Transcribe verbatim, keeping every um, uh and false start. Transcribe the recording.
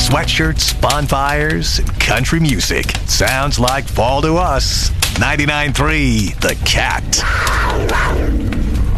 Sweatshirts, bonfires, and country music. Sounds like fall to us. ninety-nine point three The Cat.